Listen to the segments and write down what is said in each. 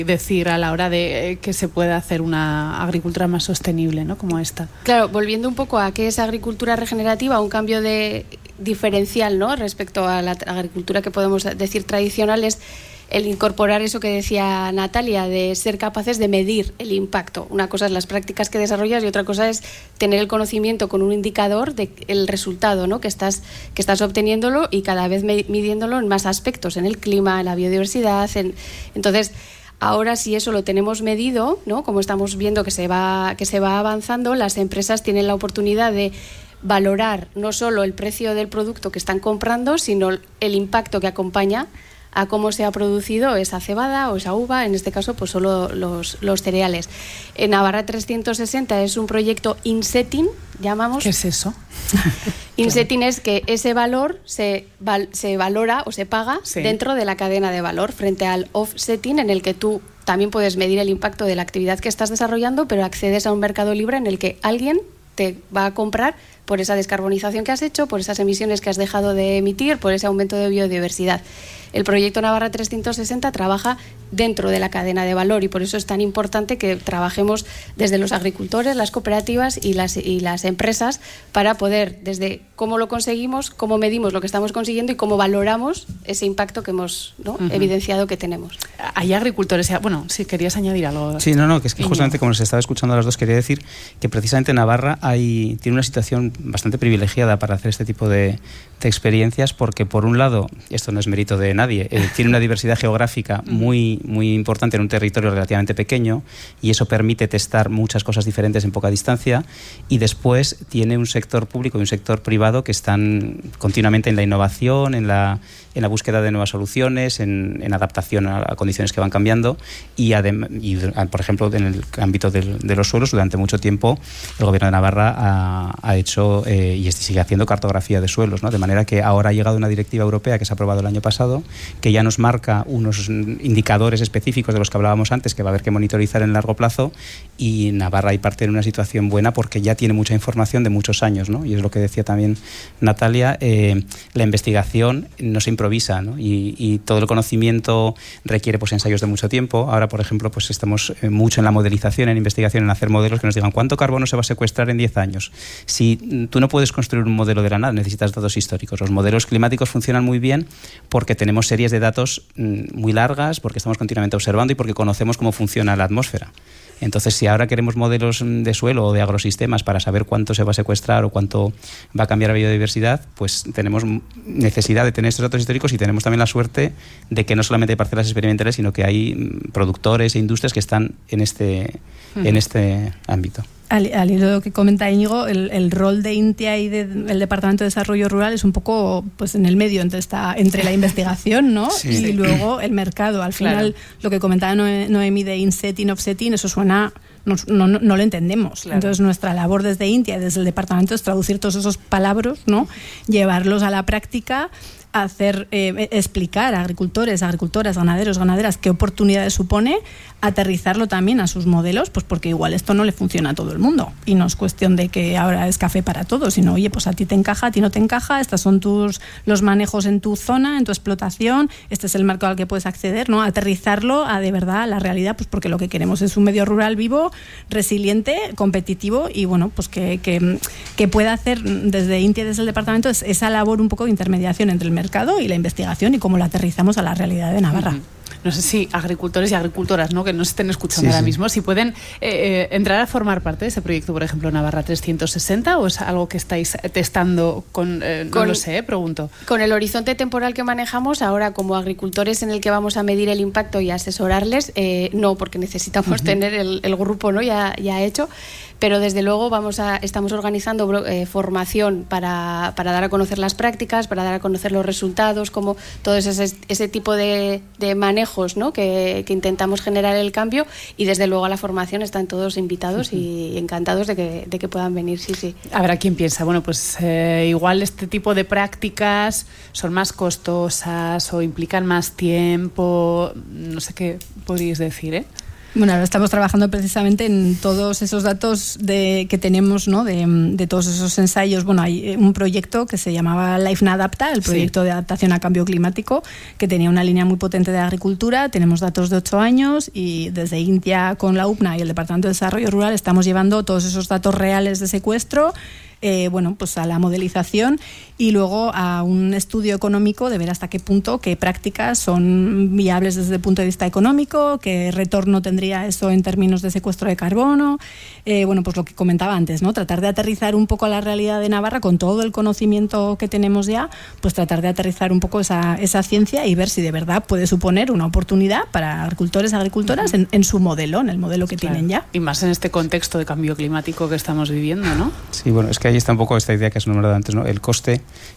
decir a la hora de que se pueda hacer una agricultura más sostenible, ¿no? Como esta. Claro, volviendo un poco a qué es agricultura regenerativa, un cambio de diferencial, ¿no?, respecto a la agricultura que podemos decir tradicional, es el incorporar eso que decía Natalia, de ser capaces de medir el impacto. Una cosa es las prácticas que desarrollas y otra cosa es tener el conocimiento con un indicador del resultado, ¿no?, que estás obteniéndolo y cada vez midiéndolo en más aspectos, en el clima, en la biodiversidad. Entonces, ahora si eso lo tenemos medido, ¿no?, como estamos viendo que se va avanzando, las empresas tienen la oportunidad de valorar no solo el precio del producto que están comprando, sino el impacto que acompaña a cómo se ha producido esa cebada o esa uva, en este caso pues solo los cereales. En Navarra 360 es un proyecto insetting, llamamos. ¿Qué es eso? Insetting es que ese valor se valora o se paga dentro de la cadena de valor, frente al offsetting, en el que tú también puedes medir el impacto de la actividad que estás desarrollando, pero accedes a un mercado libre en el que alguien te va a comprar por esa descarbonización que has hecho, por esas emisiones que has dejado de emitir, por ese aumento de biodiversidad. El proyecto Navarra 360 trabaja dentro de la cadena de valor y por eso es tan importante que trabajemos desde los agricultores, las cooperativas y las empresas para poder, desde cómo lo conseguimos, cómo medimos lo que estamos consiguiendo y cómo valoramos ese impacto que hemos, ¿no?, evidenciado que tenemos. Hay agricultores, bueno, si querías añadir algo. Sí, que es que justamente como les estaba escuchando a las dos, quería decir que precisamente Navarra tiene una situación bastante privilegiada para hacer este tipo de experiencias, porque por un lado, esto no es mérito de nadie, tiene una diversidad geográfica muy importante en un territorio relativamente pequeño y eso permite testar muchas cosas diferentes en poca distancia, y después tiene un sector público y un sector privado que están continuamente en la innovación, en la búsqueda de nuevas soluciones, en adaptación a condiciones que van cambiando y por ejemplo, en el ámbito de los suelos, durante mucho tiempo el Gobierno de Navarra ha hecho y sigue haciendo cartografía de suelos, ¿no? De manera que ahora ha llegado una directiva europea que se ha aprobado el año pasado, que ya nos marca unos indicadores específicos de los que hablábamos antes, que va a haber que monitorizar en largo plazo, y Navarra ahí parte en una situación buena porque ya tiene mucha información de muchos años, ¿no? Y es lo que decía también Natalia, la investigación no se improvisa, ¿no? Y todo el conocimiento requiere pues ensayos de mucho tiempo. Ahora, por ejemplo, pues estamos mucho en la modelización, en investigación, en hacer modelos que nos digan cuánto carbono se va a secuestrar en 10 años. Si tú no puedes construir un modelo de la nada, necesitas datos históricos. Los modelos climáticos funcionan muy bien porque tenemos series de datos muy largas, porque estamos continuamente observando y porque conocemos cómo funciona la atmósfera. Entonces, si ahora queremos modelos de suelo o de agrosistemas para saber cuánto se va a secuestrar o cuánto va a cambiar la biodiversidad, pues tenemos necesidad de tener estos datos históricos, y tenemos también la suerte de que no solamente hay parcelas experimentales, sino que hay productores e industrias que están en este ámbito. Al hilo de lo que comenta Íñigo, el rol de INTIA y del Departamento de Desarrollo Rural es un poco pues en el medio entre la investigación, ¿no? Sí. Y luego el mercado. Al final, lo que comentaba Noemí de insetting, offsetting, eso suena... No lo entendemos. Claro. Entonces nuestra labor desde INTIA, desde el departamento, es traducir todos esos palabras, ¿no?, llevarlos a la práctica, explicar a agricultores, agricultoras, ganaderos, ganaderas qué oportunidades supone, aterrizarlo también a sus modelos, pues porque igual esto no le funciona a todo el mundo y no es cuestión de que ahora es café para todos, sino oye, pues a ti te encaja, a ti no te encaja, estos son los manejos en tu zona, en tu explotación, este es el mercado al que puedes acceder, ¿no? Aterrizarlo a de verdad a la realidad, pues porque lo que queremos es un medio rural vivo, resiliente, competitivo y bueno, pues que pueda hacer desde INTIA, desde el departamento, esa labor un poco de intermediación entre el mercado y la investigación y cómo lo aterrizamos a la realidad de Navarra. No sé si agricultores y agricultoras, ¿no?, que nos estén escuchando ahora mismo, si pueden entrar a formar parte de ese proyecto, por ejemplo, Navarra 360, o es algo que estáis testando no lo sé, pregunto. Con el horizonte temporal que manejamos ahora como agricultores, en el que vamos a medir el impacto y asesorarles, no, porque necesitamos tener el grupo, ¿no?, ya hecho. Pero desde luego estamos organizando formación para dar a conocer las prácticas, para dar a conocer los resultados, como todo ese tipo de manejos, ¿no?, que intentamos generar el cambio, y desde luego a la formación están todos invitados y encantados de que puedan venir, sí. Habrá quien piensa, bueno, pues igual este tipo de prácticas son más costosas o implican más tiempo, no sé qué podríais decir, Bueno, ahora estamos trabajando precisamente en todos esos datos que tenemos, ¿no? de todos esos ensayos. Bueno, hay un proyecto que se llamaba Life Adapta, el proyecto de adaptación a cambio climático, que tenía una línea muy potente de agricultura. Tenemos datos de 8 años y desde INTIA con la UPNA y el Departamento de Desarrollo Rural estamos llevando todos esos datos reales de secuestro, pues a la modelización y luego a un estudio económico de ver hasta qué punto, qué prácticas son viables desde el punto de vista económico, qué retorno tendría eso en términos de secuestro de carbono. Pues lo que comentaba antes, ¿no? Tratar de aterrizar un poco a la realidad de Navarra con todo el conocimiento que tenemos ya, pues tratar de aterrizar un poco esa ciencia y ver si de verdad puede suponer una oportunidad para agricultores y agricultoras en su modelo, en el modelo que tienen ya. Y más en este contexto de cambio climático que estamos viviendo, ¿no? Sí, bueno, es que ahí está un poco esta idea que has nombrado antes, ¿no? El coste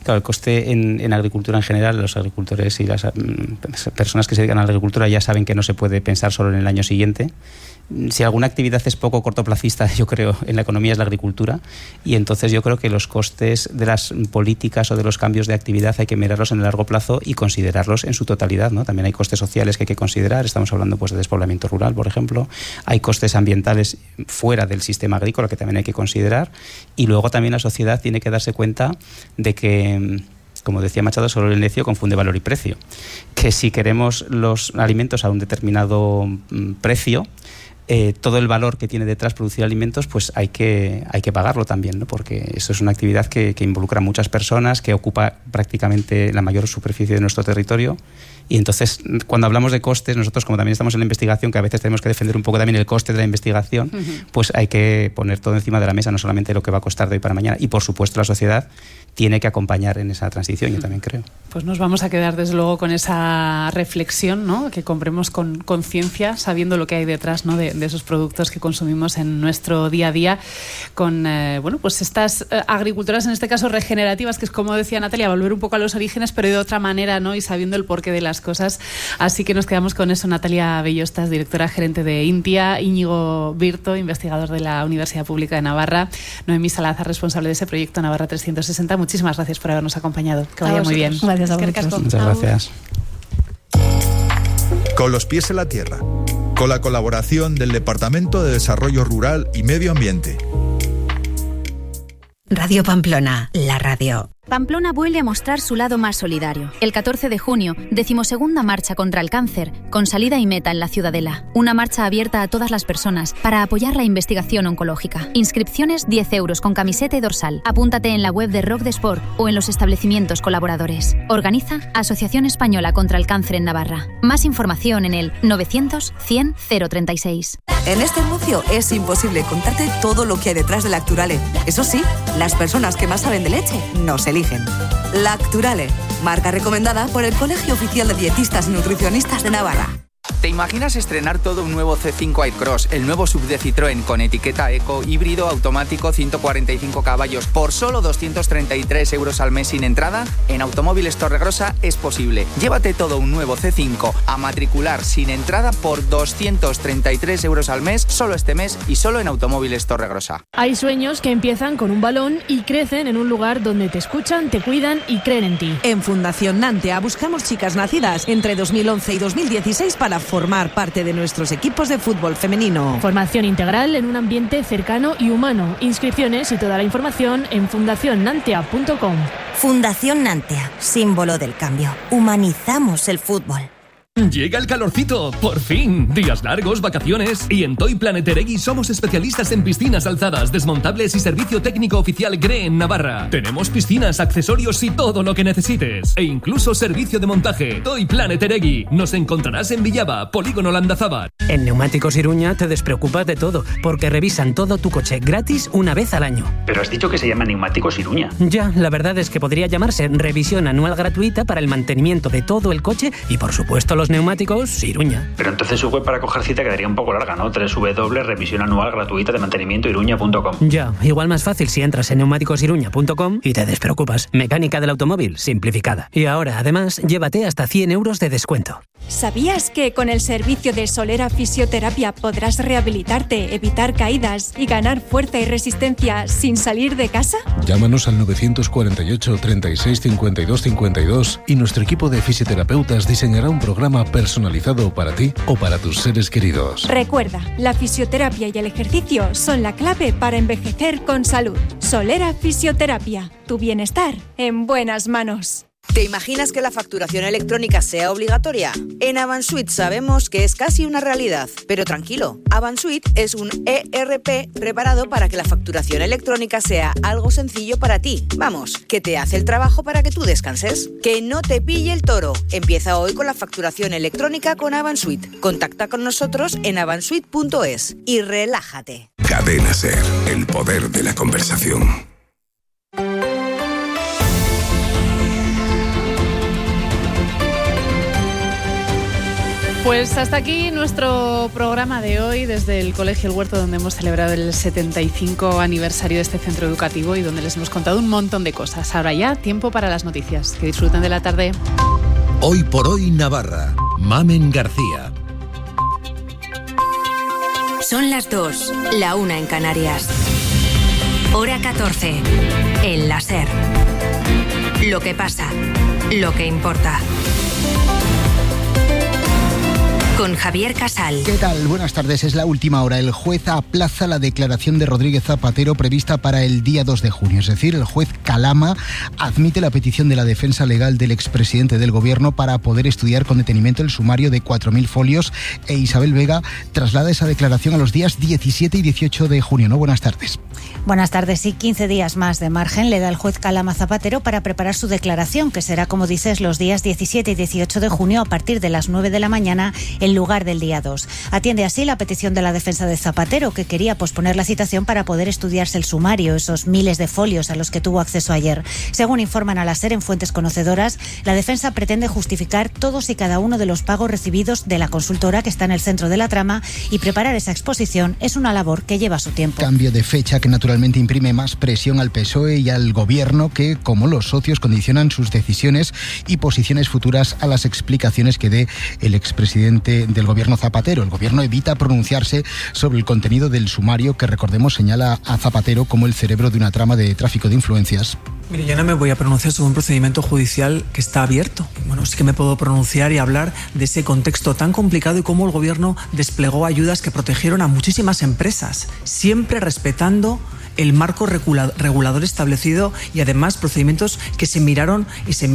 en agricultura en general, los agricultores y las personas que se dedican a la agricultura ya saben que no se puede pensar solo en el año siguiente. Si alguna actividad es poco cortoplacista, yo creo, en la economía es la agricultura, y entonces yo creo que los costes de las políticas o de los cambios de actividad hay que mirarlos en el largo plazo y considerarlos en su totalidad, ¿no? También hay costes sociales que hay que considerar, estamos hablando pues de despoblamiento rural, por ejemplo, hay costes ambientales fuera del sistema agrícola que también hay que considerar, y luego también la sociedad tiene que darse cuenta de que, como decía Machado, solo el necio confunde valor y precio, que si queremos los alimentos a un determinado precio, todo el valor que tiene detrás producir alimentos, pues hay que pagarlo también, ¿no? Porque eso es una actividad que involucra a muchas personas, que ocupa prácticamente la mayor superficie de nuestro territorio. Y entonces, cuando hablamos de costes, nosotros, como también estamos en la investigación, que a veces tenemos que defender un poco también el coste de la investigación, pues hay que poner todo encima de la mesa, no solamente lo que va a costar de hoy para mañana. Y, por supuesto, la sociedad tiene que acompañar en esa transición, yo también creo. Pues nos vamos a quedar, desde luego, con esa reflexión, ¿no? Que compremos con conciencia, sabiendo lo que hay detrás, ¿no? de esos productos que consumimos en nuestro día a día, con pues estas agricultoras, en este caso regenerativas, que es, como decía Natalia, volver un poco a los orígenes, pero de otra manera, ¿no? Y sabiendo el porqué de las cosas. Así que nos quedamos con eso. Natalia Bellostas, directora gerente de INTIA, Íñigo Virto, investigador de la Universidad Pública de Navarra, Noemí Salazar, responsable de ese proyecto Navarra 360. Muchísimas gracias por habernos acompañado. Que vaya muy bien. Gracias a vosotros. Muchas gracias. Con los pies en la tierra, con la colaboración del Departamento de Desarrollo Rural y Medio Ambiente. Radio Pamplona, la radio. Pamplona vuelve a mostrar su lado más solidario. El 14 de junio, 12ª Marcha contra el Cáncer, con salida y meta en la Ciudadela. Una marcha abierta a todas las personas para apoyar la investigación oncológica. Inscripciones 10 euros con camiseta y dorsal. Apúntate en la web de Rock de Sport o en los establecimientos colaboradores. Organiza Asociación Española contra el Cáncer en Navarra. Más información en el 900 100 036. En este anuncio es imposible contarte todo lo que hay detrás de Lacturale. Eso sí, las personas que más saben de leche nos eligen. Lacturale, marca recomendada por el Colegio Oficial de Dietistas y Nutricionistas de Navarra. ¿Te imaginas estrenar todo un nuevo C5 Aircross, el nuevo SUV de Citroën con etiqueta eco, híbrido, automático, 145 caballos, por solo 233 euros al mes sin entrada? En Automóviles Torregrosa es posible. Llévate todo un nuevo C5 a matricular sin entrada por 233 euros al mes, solo este mes y solo en Automóviles Torregrosa. Hay sueños que empiezan con un balón y crecen en un lugar donde te escuchan, te cuidan y creen en ti. En Fundación Nantea buscamos chicas nacidas entre 2011 y 2016 para formar parte de nuestros equipos de fútbol femenino. Formación integral en un ambiente cercano y humano. Inscripciones y toda la información en fundacionnantea.com. Fundación Nantea, símbolo del cambio. Humanizamos el fútbol. Llega el calorcito, por fin. Días largos, vacaciones. Y en Toy Planet Eregui somos especialistas en piscinas alzadas, desmontables y servicio técnico oficial GRE en Navarra. Tenemos piscinas, accesorios y todo lo que necesites. E incluso servicio de montaje. Toy Planet Eregui. Nos encontrarás en Villaba, Polígono Landazábal. En Neumáticos Iruña te despreocupas de todo, porque revisan todo tu coche gratis una vez al año. Pero has dicho que se llama Neumáticos Iruña. Ya, la verdad es que podría llamarse revisión anual gratuita para el mantenimiento de todo el coche y, por supuesto, los neumáticos Iruña. Pero entonces su web para coger cita quedaría un poco larga, ¿no? www.revisionanualgratuita de mantenimientoiruña.com. Ya, igual más fácil si entras en neumáticosiruña.com y te despreocupas. Mecánica del automóvil simplificada. Y ahora, además, llévate hasta 100 euros de descuento. ¿Sabías que con el servicio de Solera Fisioterapia podrás rehabilitarte, evitar caídas y ganar fuerza y resistencia sin salir de casa? Llámanos al 948 36 52 52 y nuestro equipo de fisioterapeutas diseñará un programa programa personalizado para ti o para tus seres queridos. Recuerda, la fisioterapia y el ejercicio son la clave para envejecer con salud. Solera Fisioterapia, tu bienestar en buenas manos. ¿Te imaginas que la facturación electrónica sea obligatoria? En Avansuit sabemos que es casi una realidad, pero tranquilo, Avansuit es un ERP preparado para que la facturación electrónica sea algo sencillo para ti. Vamos, que te hace el trabajo para que tú descanses. Que no te pille el toro. Empieza hoy con la facturación electrónica con Avansuit. Contacta con nosotros en avansuit.es y relájate. Cadena SER, el poder de la conversación. Pues hasta aquí nuestro programa de hoy desde el Colegio El Huerto, donde hemos celebrado el 75 aniversario de este centro educativo y donde les hemos contado un montón de cosas. Ahora ya, tiempo para las noticias. Que disfruten de la tarde. Hoy por hoy Navarra. Mamen García. Son las 2, la 1 en Canarias. Hora 14, en la SER. Lo que pasa, lo que importa. Con Javier Casal. ¿Qué tal? Buenas tardes. Es la última hora. El juez aplaza la declaración de Rodríguez Zapatero prevista para el día 2 de junio. Es decir, el juez Calama admite la petición de la defensa legal del expresidente del gobierno para poder estudiar con detenimiento el sumario de 4.000 folios e Isabel Vega traslada esa declaración a los días 17 y 18 de junio. ¿No? Buenas tardes. Buenas tardes. Y 15 días más de margen le da el juez Calama Zapatero para preparar su declaración, que será, como dices, los días 17 y 18 de junio a partir de las 9 de la mañana en lugar del día 2. Atiende así la petición de la defensa de Zapatero, que quería posponer la citación para poder estudiarse el sumario, esos miles de folios a los que tuvo acceso ayer. Según informan a la SER en fuentes conocedoras, la defensa pretende justificar todos y cada uno de los pagos recibidos de la consultora que está en el centro de la trama, y preparar esa exposición es una labor que lleva su tiempo. Cambio de fecha que naturalmente imprime más presión al PSOE y al gobierno, que, como los socios, condicionan sus decisiones y posiciones futuras a las explicaciones que dé el expresidente del gobierno Zapatero. El gobierno evita pronunciarse sobre el contenido del sumario que, recordemos, señala a Zapatero como el cerebro de una trama de tráfico de influencias. Mire, yo no me voy a pronunciar sobre un procedimiento judicial que está abierto. Bueno, sí que me puedo pronunciar y hablar de ese contexto tan complicado y cómo el gobierno desplegó ayudas que protegieron a muchísimas empresas, siempre respetando el marco regulador establecido y además procedimientos que se miraron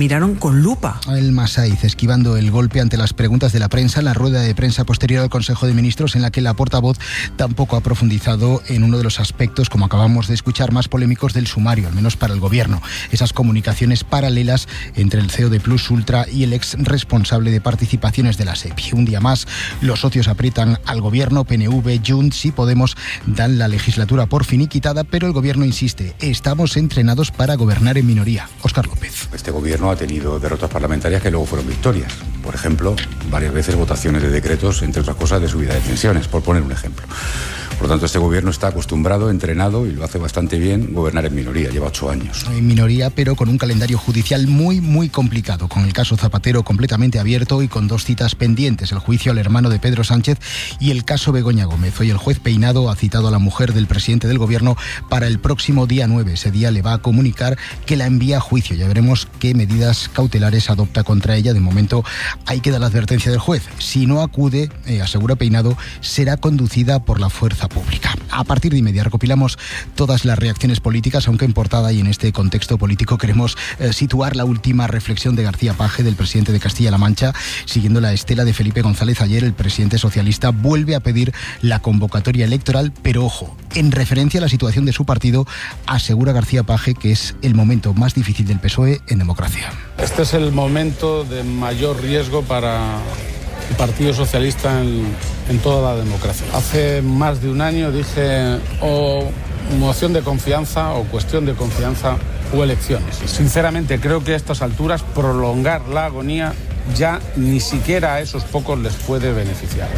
con lupa. El Masaiz esquivando el golpe ante las preguntas de la prensa en la rueda de prensa posterior al Consejo de Ministros, en la que la portavoz tampoco ha profundizado en uno de los aspectos, como acabamos de escuchar, más polémicos del sumario, al menos para el gobierno. Esas comunicaciones paralelas entre el CEO de Plus Ultra y el ex responsable de participaciones de la SEPI. Un día más, los socios aprietan al gobierno. PNV, Junts y Podemos dan la legislatura por finiquitada, pero el gobierno insiste: estamos entrenados para gobernar en minoría. Óscar López. Este gobierno ha tenido derrotas parlamentarias que luego fueron victorias. Por ejemplo, varias veces votaciones de decretos, entre otras cosas, de subida de pensiones, por poner un ejemplo. Por lo tanto, este gobierno está acostumbrado, entrenado, y lo hace bastante bien, gobernar en minoría. Lleva 8 años. En minoría, pero con un calendario judicial muy, muy complicado, con el caso Zapatero completamente abierto y con 2 citas pendientes: el juicio al hermano de Pedro Sánchez y el caso Begoña Gómez. Hoy el juez Peinado ha citado a la mujer del presidente del gobierno para el próximo día 9. Ese día le va a comunicar que la envía a juicio. Ya veremos qué medidas cautelares adopta contra ella. De momento ahí queda la advertencia del juez: si no acude, asegura Peinado, será conducida por la fuerza pública. A partir de inmediato recopilamos todas las reacciones políticas, aunque en portada y en este contexto político queremos situar la última reflexión de García Page, del presidente de Castilla-La Mancha. Siguiendo la estela de Felipe González, ayer el presidente socialista vuelve a pedir la convocatoria electoral, pero ojo, en referencia a la situación de su partido, asegura García Page que es el momento más difícil del PSOE en democracia. Este es el momento de mayor riesgo para el Partido Socialista en toda la democracia. Hace más de un año dije o moción de confianza o cuestión de confianza o elecciones. Sinceramente creo que a estas alturas prolongar la agonía ya ni siquiera a esos pocos les puede beneficiar.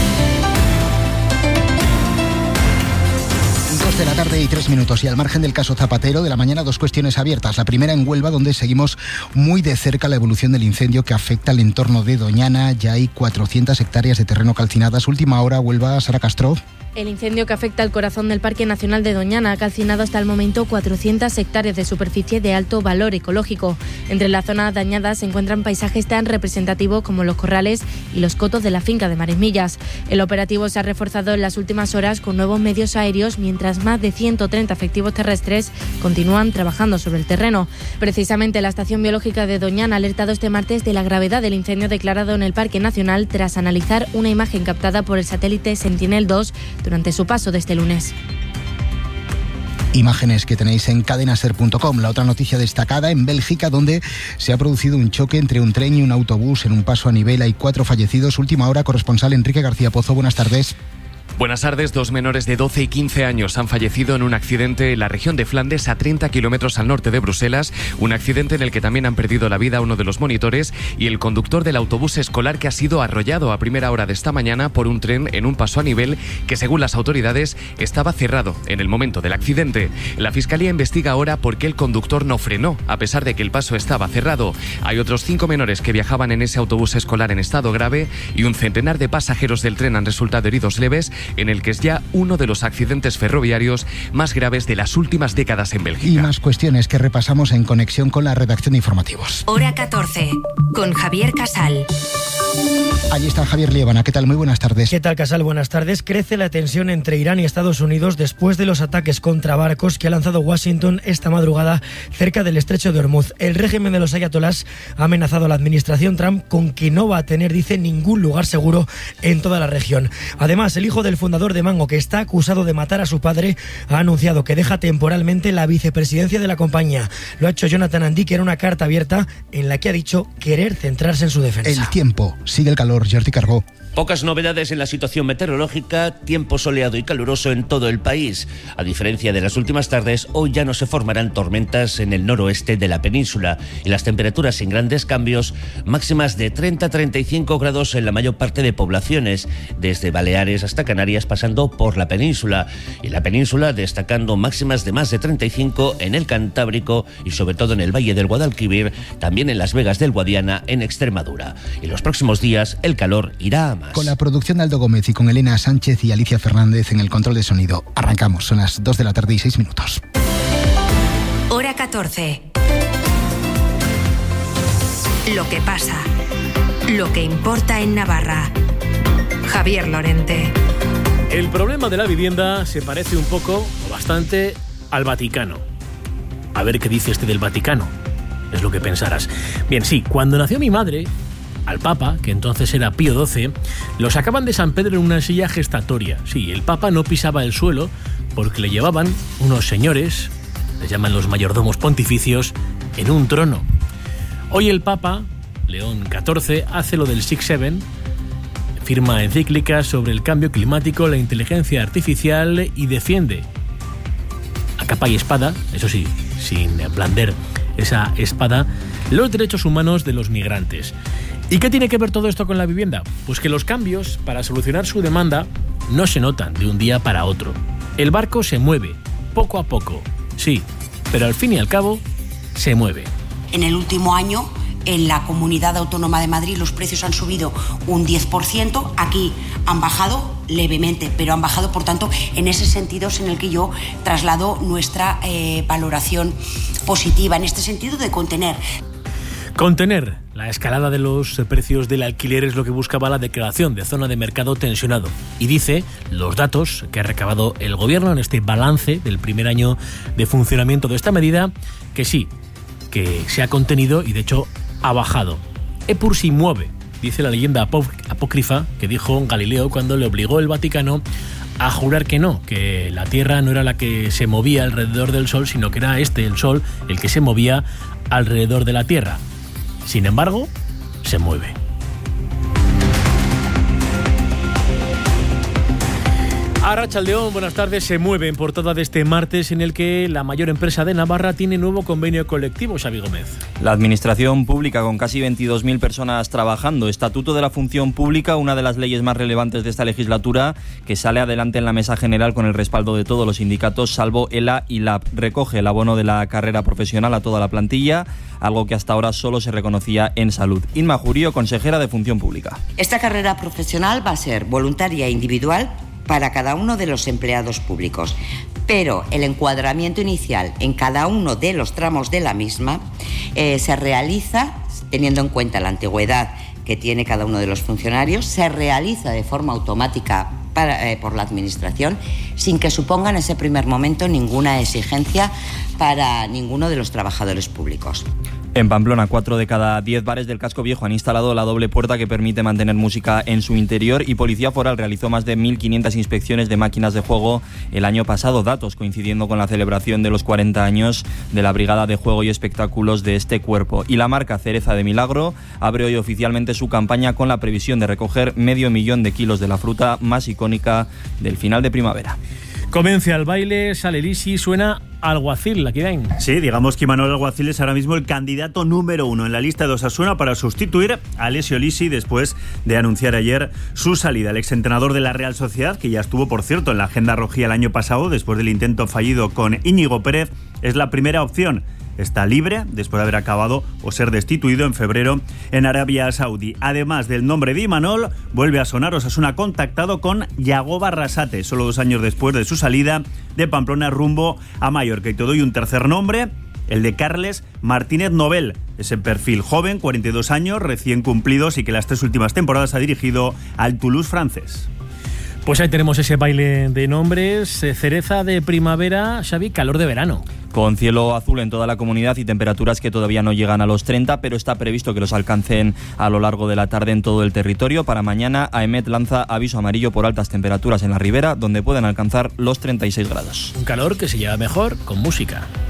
2 de la tarde y 3 minutos. Y al margen del caso Zapatero, de la mañana 2 cuestiones abiertas. La primera en Huelva, donde seguimos muy de cerca la evolución del incendio que afecta al entorno de Doñana. Ya hay 400 hectáreas de terreno calcinadas. Última hora, Huelva, Sara Castro. El incendio que afecta al corazón del Parque Nacional de Doñana ha calcinado hasta el momento 400 hectáreas de superficie de alto valor ecológico. Entre la zona dañada se encuentran paisajes tan representativos como los corrales y los cotos de la finca de Maresmillas. El operativo se ha reforzado en las últimas horas con nuevos medios aéreos, mientras más de 130 efectivos terrestres continúan trabajando sobre el terreno. Precisamente la Estación Biológica de Doñana ha alertado este martes de la gravedad del incendio declarado en el Parque Nacional tras analizar una imagen captada por el satélite Sentinel-2 durante su paso de este lunes. Imágenes que tenéis en cadenaser.com. La otra noticia destacada en Bélgica, donde se ha producido un choque entre un tren y un autobús en un paso a nivel. Hay 4 fallecidos. Última hora, corresponsal Enrique García Pozo. Buenas tardes. Buenas tardes. 2 menores de 12 y 15 años han fallecido en un accidente en la región de Flandes, a 30 kilómetros al norte de Bruselas. Un accidente en el que también han perdido la vida uno de los monitores y el conductor del autobús escolar, que ha sido arrollado a primera hora de esta mañana por un tren en un paso a nivel que, según las autoridades, estaba cerrado en el momento del accidente. La Fiscalía investiga ahora por qué el conductor no frenó, a pesar de que el paso estaba cerrado. Hay otros 5 menores que viajaban en ese autobús escolar en estado grave y un centenar de pasajeros del tren han resultado heridos leves, en el que es ya uno de los accidentes ferroviarios más graves de las últimas décadas en Bélgica. Y más cuestiones que repasamos en conexión con la redacción de informativos. Hora 14, con Javier Casal. Allí está Javier Liébana. ¿Qué tal? Muy buenas tardes. ¿Qué tal, Casal? Buenas tardes. Crece la tensión entre Irán y Estados Unidos después de los ataques contra barcos que ha lanzado Washington esta madrugada cerca del estrecho de Hormuz. El régimen de los ayatolás ha amenazado a la administración Trump con que no va a tener, dice, ningún lugar seguro en toda la región. Además, el hijo del fundador de Mango, que está acusado de matar a su padre, ha anunciado que deja temporalmente la vicepresidencia de la compañía. Lo ha hecho Jonathan Andy, en una carta abierta en la que ha dicho querer centrarse en su defensa. El tiempo. Sigue el calor. Jordi Carbó. Pocas novedades en la situación meteorológica, tiempo soleado y caluroso en todo el país. A diferencia de las últimas tardes, hoy ya no se formarán tormentas en el noroeste de la península y las temperaturas sin grandes cambios, máximas de 30-35 grados en la mayor parte de poblaciones, desde Baleares hasta Canarias, pasando por la península. Y la península destacando máximas de más de 35 en el Cantábrico y sobre todo en el Valle del Guadalquivir, también en Las Vegas del Guadiana, en Extremadura. Y los próximos días el calor irá a más. Con la producción de Aldo Gómez y con Elena Sánchez y Alicia Fernández en el control de sonido. Arrancamos, son las 2 de la tarde y 6 minutos. Hora 14. Lo que pasa. Lo que importa en Navarra. Javier Lorente. El problema de la vivienda se parece un poco, o bastante, al Vaticano. A ver qué dice este del Vaticano. Es lo que pensarás. Bien, sí, cuando nació mi madre, al Papa, que entonces era Pío XII, lo sacaban de San Pedro en una silla gestatoria. Sí, el Papa no pisaba el suelo porque le llevaban unos señores, les llaman los mayordomos pontificios, en un trono. Hoy el Papa, León XIV, hace lo del 6-7, firma encíclicas sobre el cambio climático, la inteligencia artificial y defiende a capa y espada, eso sí, sin blander esa espada, los derechos humanos de los migrantes. ¿Y qué tiene que ver todo esto con la vivienda? Pues que los cambios para solucionar su demanda no se notan de un día para otro. El barco se mueve, poco a poco, sí, pero al fin y al cabo se mueve. En el último año, en la Comunidad Autónoma de Madrid, los precios han subido un 10%, aquí han bajado levemente, pero han bajado, por tanto, en ese sentido es en el que yo traslado nuestra valoración positiva, en este sentido de contener. Contener la escalada de los precios del alquiler es lo que buscaba la declaración de zona de mercado tensionado. Y dice los datos que ha recabado el gobierno en este balance del primer año de funcionamiento de esta medida, que sí, que se ha contenido y de hecho ha bajado. Epur si mueve, dice la leyenda apócrifa que dijo Galileo cuando le obligó el Vaticano a jurar que no, que la Tierra no era la que se movía alrededor del Sol, sino que era el Sol, el que se movía alrededor de la Tierra. Sin embargo, se mueve. Arratsaldeón, buenas tardes. Se mueve en portada de este martes en el que la mayor empresa de Navarra tiene nuevo convenio colectivo, Xavi Gómez. La administración pública, con casi 22.000 personas trabajando. Estatuto de la Función Pública, una de las leyes más relevantes de esta legislatura, que sale adelante en la mesa general con el respaldo de todos los sindicatos, salvo ELA y LAB. Recoge el abono de la carrera profesional a toda la plantilla, algo que hasta ahora solo se reconocía en salud. Inma Jurío, consejera de Función Pública. Esta carrera profesional va a ser voluntaria e individual para cada uno de los empleados públicos, pero el encuadramiento inicial en cada uno de los tramos de la misma se realiza teniendo en cuenta la antigüedad que tiene cada uno de los funcionarios, se realiza de forma automática por la Administración, sin que suponga en ese primer momento ninguna exigencia para ninguno de los trabajadores públicos. En Pamplona, 4 de cada 10 bares del casco viejo han instalado la doble puerta que permite mantener música en su interior, y Policía Foral realizó más de 1.500 inspecciones de máquinas de juego el año pasado, datos coincidiendo con la celebración de los 40 años de la Brigada de Juego y Espectáculos de este cuerpo. Y la marca Cereza de Milagro abre hoy oficialmente su campaña con la previsión de recoger 500.000 de kilos de la fruta más icónica del final de primavera. Comienza el baile, sale Lisi, suena Alguacil, aquí ven. Sí, digamos que Imanol Alguacil es ahora mismo el candidato número 1 en la lista de Osasuna para sustituir a Alessio Lisi después de anunciar ayer su salida. El exentrenador de la Real Sociedad, que ya estuvo, por cierto, en la agenda rojía el año pasado después del intento fallido con Íñigo Pérez, es la primera opción. Está libre después de haber acabado o ser destituido en febrero en Arabia Saudí. Además del nombre de Imanol, vuelve a sonar Osasuna contactado con Yagoba Arrasate, solo 2 años después de su salida de Pamplona rumbo a Mallorca. Y te doy un tercer nombre, el de Carles Martínez Nobel. Ese perfil joven, 42 años, recién cumplidos, y que las 3 últimas temporadas ha dirigido al Toulouse francés. Pues ahí tenemos ese baile de nombres, cereza de primavera, Xavi, calor de verano. Con cielo azul en toda la comunidad y temperaturas que todavía no llegan a los 30, pero está previsto que los alcancen a lo largo de la tarde en todo el territorio. Para mañana, AEMET lanza aviso amarillo por altas temperaturas en la ribera, donde pueden alcanzar los 36 grados. Un calor que se lleva mejor con música.